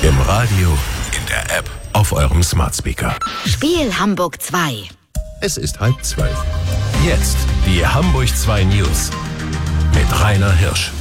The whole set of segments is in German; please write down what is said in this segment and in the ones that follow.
Im Radio, in der App, auf eurem Smart Speaker. Spiel Hamburg 2. Es ist 11:30. Jetzt die Hamburg 2 News mit Rainer Hirsch.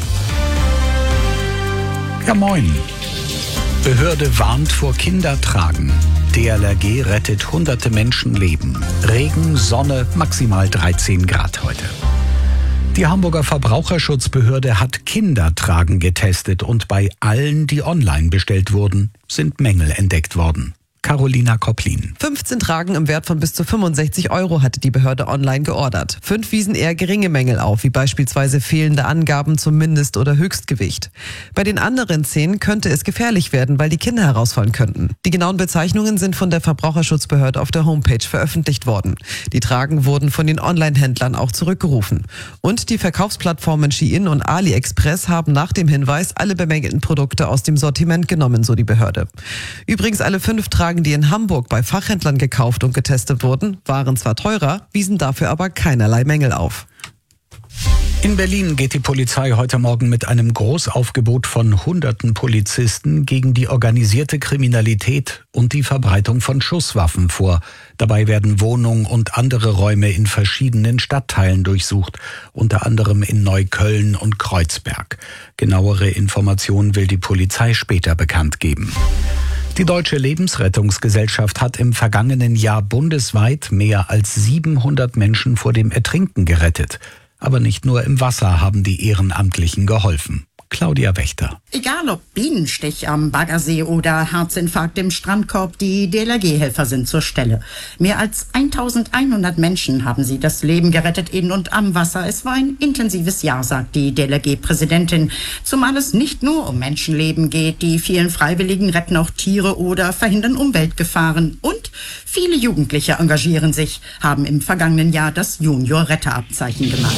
Ja, moin. Behörde warnt vor Kindertragen. DLRG rettet hunderte Menschenleben. Regen, Sonne, maximal 13 Grad heute. Die Hamburger Verbraucherschutzbehörde hat Kindertragen getestet und bei allen, die online bestellt wurden, sind Mängel entdeckt worden. Carolina Koplin. 15 Tragen im Wert von bis zu 65 € hatte die Behörde online geordert. 5 wiesen eher geringe Mängel auf, wie beispielsweise fehlende Angaben zum Mindest- oder Höchstgewicht. Bei den anderen 10 könnte es gefährlich werden, weil die Kinder herausfallen könnten. Die genauen Bezeichnungen sind von der Verbraucherschutzbehörde auf der Homepage veröffentlicht worden. Die Tragen wurden von den Online-Händlern auch zurückgerufen. Und die Verkaufsplattformen Shein und AliExpress haben nach dem Hinweis alle bemängelten Produkte aus dem Sortiment genommen, so die Behörde. Übrigens alle 5 Tragen, die in Hamburg bei Fachhändlern gekauft und getestet wurden, waren zwar teurer, wiesen dafür aber keinerlei Mängel auf. In Berlin geht die Polizei heute Morgen mit einem Großaufgebot von hunderten Polizisten gegen die organisierte Kriminalität und die Verbreitung von Schusswaffen vor. Dabei werden Wohnungen und andere Räume in verschiedenen Stadtteilen durchsucht, unter anderem in Neukölln und Kreuzberg. Genauere Informationen will die Polizei später bekannt geben. Die Deutsche Lebensrettungsgesellschaft hat im vergangenen Jahr bundesweit mehr als 700 Menschen vor dem Ertrinken gerettet. Aber nicht nur im Wasser haben die Ehrenamtlichen geholfen. Claudia Wächter. Egal ob Bienenstich am Baggersee oder Herzinfarkt im Strandkorb, die DLRG-Helfer sind zur Stelle. Mehr als 1100 Menschen haben sie das Leben gerettet in und am Wasser. Es war ein intensives Jahr, sagt die DLRG-Präsidentin. Zumal es nicht nur um Menschenleben geht. Die vielen Freiwilligen retten auch Tiere oder verhindern Umweltgefahren. Und viele Jugendliche engagieren sich, haben im vergangenen Jahr das Junior-Retterabzeichen gemacht.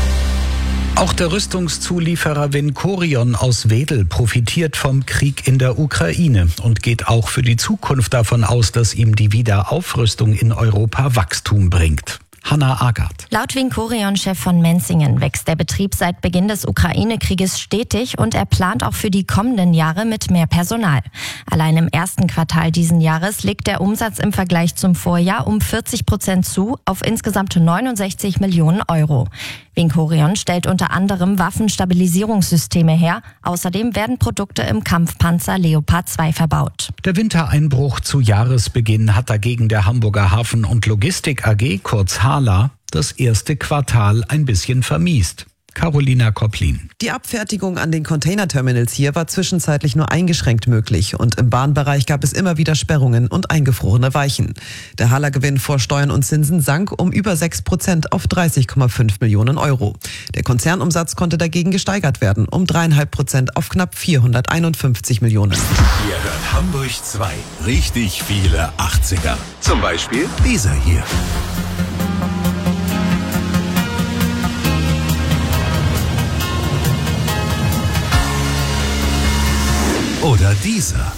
Auch der Rüstungszulieferer Vincorion aus Wedel profitiert vom Krieg in der Ukraine und geht auch für die Zukunft davon aus, dass ihm die Wiederaufrüstung in Europa Wachstum bringt. Hanna Agard. Laut Vincorion-Chef von Menzingen wächst der Betrieb seit Beginn des Ukraine-Krieges stetig und er plant auch für die kommenden Jahre mit mehr Personal. Allein im ersten Quartal diesen Jahres legt der Umsatz im Vergleich zum Vorjahr um 40% zu auf insgesamt 69 Millionen €. Vincorion stellt unter anderem Waffenstabilisierungssysteme her. Außerdem werden Produkte im Kampfpanzer Leopard 2 verbaut. Der Wintereinbruch zu Jahresbeginn hat dagegen der Hamburger Hafen- und Logistik AG, kurz HHLA, das erste Quartal ein bisschen vermiest. Carolina Koplin. Die Abfertigung an den Containerterminals hier war zwischenzeitlich nur eingeschränkt möglich und im Bahnbereich gab es immer wieder Sperrungen und eingefrorene Weichen. Der HHLA-Gewinn vor Steuern und Zinsen sank um über 6% auf 30,5 Millionen €. Der Konzernumsatz konnte dagegen gesteigert werden, um 3,5% auf knapp 451 Millionen. Ihr hört Hamburg 2. Richtig viele 80er. Zum Beispiel dieser hier. Oder dieser.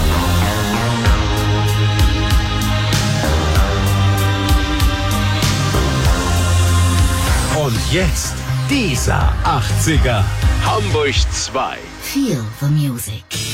Und jetzt dieser 80er. Hamburg 2. Feel the music.